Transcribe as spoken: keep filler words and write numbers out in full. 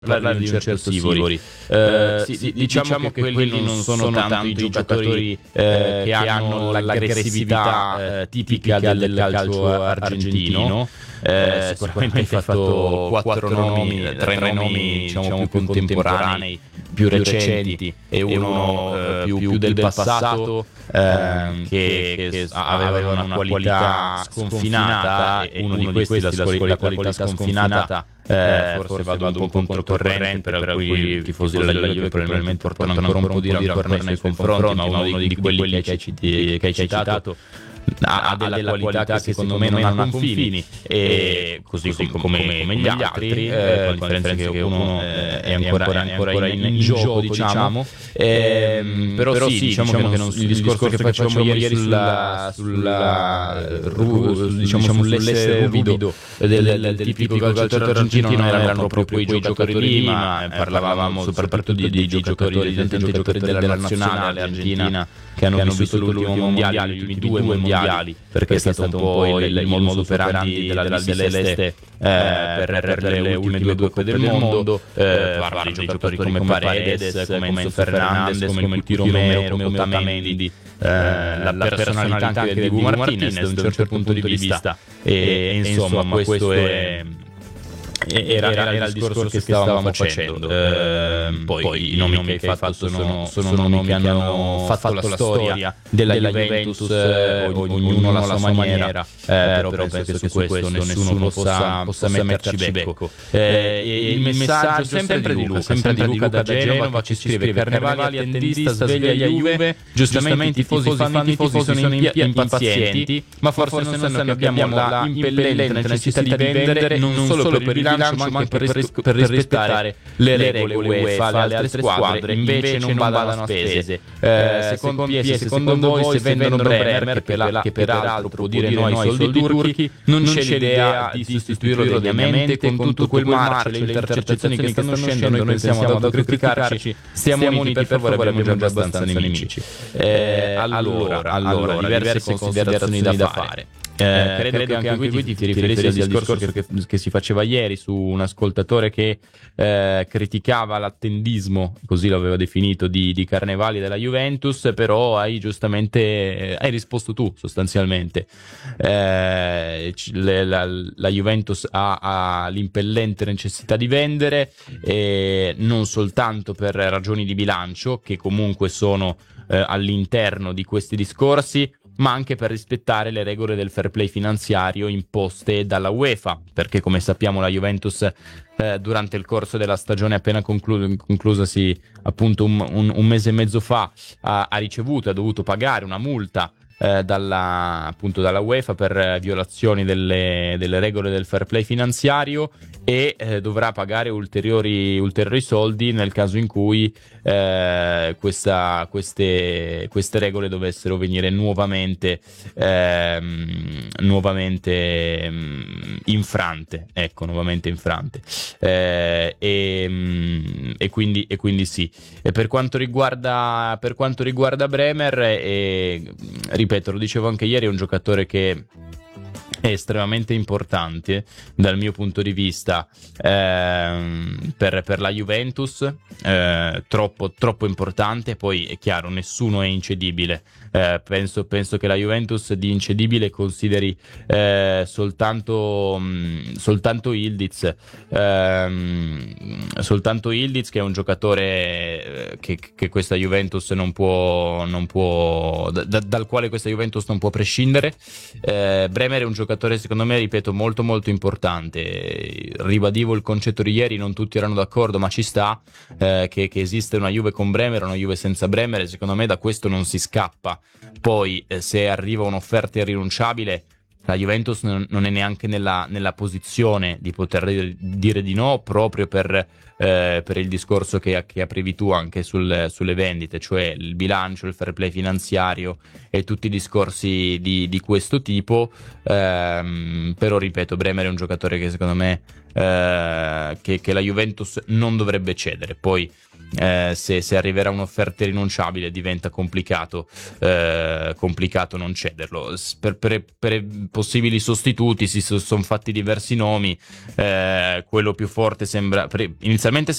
parlare di un certo Sivori. Eh, sì, sì, diciamo che quelli non sono tanto i giocatori eh, che hanno l'aggressività eh, tipica del calcio argentino. Eh, sicuramente hai fatto quattro nomi, tre nomi diciamo più contemporanei, più recenti e uno eh, più, più del passato eh, che, che avevano una qualità sconfinata, e uno di questi, la, la, la qualità sconfinata Eh, forse, forse vado un po' controcorrente, per cui i tifosi della Juve probabilmente portano ancora un po' di rancore nei suoi confronti, ma uno di, di quelli che hai, citi, che hai citato ha, ha della, della qualità, qualità che secondo me non ha confini, e così, così come, come, come gli altri, eh, con la differenza che uno eh, è ancora, è ancora in, in gioco, diciamo. Eh, però, però sì, diciamo, diciamo che non, il discorso che facevamo ieri sulla, sulla, sulla diciamo, sull'essere ruvido del, del, del tipico calciatore argentino non erano proprio quei giocatori lì, ma parlavamo soprattutto di, di giocatori, di tanti giocatori della nazionale argentina che hanno, che hanno vissuto l'ultimo mondiale, gli ultimi due mondiali, perché è stato un po' il, il modo operandi della, della Celeste eh, per, per le ultime due coppe del mondo. Eh, parla di giocatori come Paredes, come Enzo Fernandez, come il Cuti Romero, come Otamendi, eh, la personalità anche di Dibu Martinez da un certo punto di vista, e, e insomma questo è... Era, era, era il discorso che stavamo facendo. Eh, poi, poi i nomi, nomi che hai fatto sono, sono nomi che hanno fatto la storia della, della Juventus, eh, ognuno alla sua maniera, eh, però, però penso che su questo nessuno possa, possa metterci becco. Eh, il messaggio sempre di Luca, sempre di Luca da Genova, ci scrive: Carnevali attendista, sveglia Juve, giustamente i tifosi fanno i tifosi sono impazienti, ma forse non sanno che abbiamo la impellente necessità di vendere non solo per il bilancio, ma anche per, ris- per rispettare le regole UEFA, le altre squadre invece non vadano a spese. Eh, secondo P S, secondo voi, se vendono Bremer, che, per, che peraltro può dire no ai soldi turchi, non c'è l'idea di sostituirlo degnamente con tutto quel marcio, le intercettazioni che stanno uscendo, noi pensiamo ad autocriticarci, siamo uniti, per favore, abbiamo già abbastanza nemici. Eh, allora, allora, diverse considerazioni da fare. Eh, eh, credo, credo che anche qui ti, ti riferissi al discorso che, che, che si faceva ieri su un ascoltatore che eh, criticava l'attendismo, così lo aveva definito, di, di Carnevali della Juventus, però hai giustamente eh, hai risposto tu sostanzialmente. Eh, le, la, la Juventus ha, ha l'impellente necessità di vendere, eh, non soltanto per ragioni di bilancio, che comunque sono eh, all'interno di questi discorsi, ma anche per rispettare le regole del fair play finanziario imposte dalla UEFA, perché come sappiamo la Juventus eh, durante il corso della stagione appena conclu- conclusasi appunto un, un, un mese e mezzo fa ha, ha ricevuto, ha dovuto pagare una multa eh, dalla, appunto dalla UEFA per violazioni delle, delle regole del fair play finanziario, e eh, dovrà pagare ulteriori, ulteriori soldi nel caso in cui eh, questa, queste, queste regole dovessero venire nuovamente ehm, nuovamente ehm, infrante, ecco, nuovamente infrante, eh, e, e, quindi, e quindi sì. E per quanto riguarda per quanto riguarda Bremer, eh, ripeto, lo dicevo anche ieri, è un giocatore che è estremamente importante dal mio punto di vista ehm, per, per la Juventus, eh, troppo, troppo importante. Poi è chiaro, nessuno è incedibile, eh, penso, penso che la Juventus di incedibile consideri eh, soltanto, mh, soltanto Ildiz, ehm, soltanto Ildiz, che è un giocatore che, che questa Juventus non può, non può da, dal quale questa Juventus non può prescindere. eh, Bremer è un giocatore, secondo me, ripeto, molto molto importante. Ribadivo il concetto di ieri, non tutti erano d'accordo, ma ci sta, eh, che, che esiste una Juve con Bremer, una Juve senza Bremer, e secondo me da questo non si scappa. Poi eh, se arriva un'offerta irrinunciabile, la Juventus non, non è neanche nella, nella posizione di poter dire di no, proprio per, eh, per il discorso che, che aprivi tu anche sul, sulle vendite, cioè il bilancio, il fair play finanziario e tutti i discorsi di, di questo tipo. Ehm, però ripeto, Bremer è un giocatore che secondo me eh, che, che la Juventus non dovrebbe cedere. Poi eh, se, se arriverà un'offerta irrinunciabile diventa complicato eh, complicato non cederlo. Per, per, per possibili sostituti si sono fatti diversi nomi, eh, quello più forte sembra inizialmente